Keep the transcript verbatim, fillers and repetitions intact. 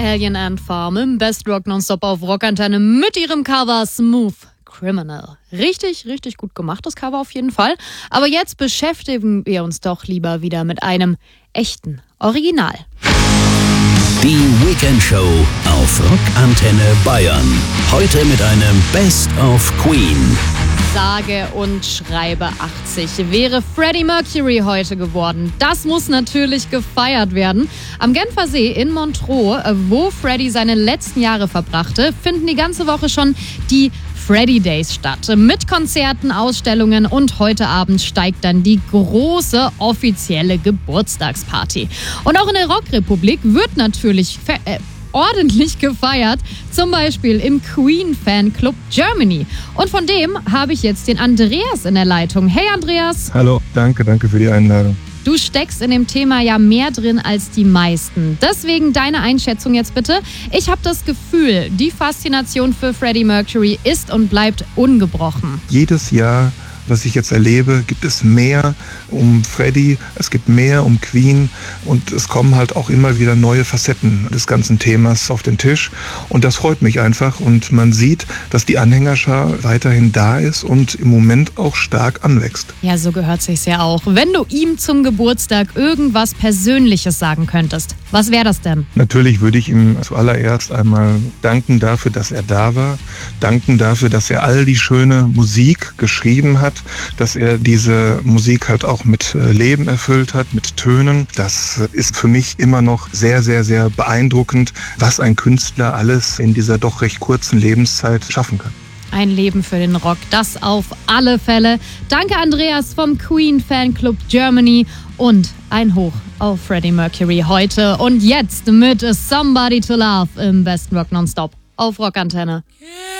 Alien Ant Farm im Best Rock Nonstop auf Rockantenne mit ihrem Cover Smooth Criminal. Richtig, richtig gut gemacht, das Cover auf jeden Fall. Aber jetzt beschäftigen wir uns doch lieber wieder mit einem echten Original. Die Weekend Show auf Rockantenne Bayern. Heute mit einem Best of Queen. Sage und schreibe achtzig wäre Freddie Mercury heute geworden. Das muss natürlich gefeiert werden. Am Genfer See in Montreux, wo Freddie seine letzten Jahre verbrachte, finden die ganze Woche schon die Freddie Days statt. Mit Konzerten, Ausstellungen und heute Abend steigt dann die große offizielle Geburtstagsparty. Und auch in der Rockrepublik wird natürlich Fe- äh, ordentlich gefeiert, zum Beispiel im Queen Fanclub Germany. Und von dem habe ich jetzt den Andreas in der Leitung. Hey Andreas. Hallo, danke, danke für die Einladung. Du steckst in dem Thema ja mehr drin als die meisten. Deswegen deine Einschätzung jetzt bitte. Ich habe das Gefühl, die Faszination für Freddie Mercury ist und bleibt ungebrochen. Jedes Jahr, was ich jetzt erlebe, gibt es mehr um Freddie, es gibt mehr um Queen und es kommen halt auch immer wieder neue Facetten des ganzen Themas auf den Tisch und das freut mich einfach und man sieht, dass die Anhängerschar weiterhin da ist und im Moment auch stark anwächst. Ja, so gehört sich's ja auch. Wenn du ihm zum Geburtstag irgendwas Persönliches sagen könntest, was wäre das denn? Natürlich würde ich ihm zuallererst einmal danken dafür, dass er da war, danken dafür, dass er all die schöne Musik geschrieben hat, dass er diese Musik halt auch mit Leben erfüllt hat, mit Tönen. Das ist für mich immer noch sehr, sehr, sehr beeindruckend, was ein Künstler alles in dieser doch recht kurzen Lebenszeit schaffen kann. Ein Leben für den Rock, das auf alle Fälle. Danke Andreas vom Queen Fanclub Germany und ein Hoch auf Freddie Mercury heute und jetzt mit Somebody to Love im Best Rock Nonstop auf Rockantenne.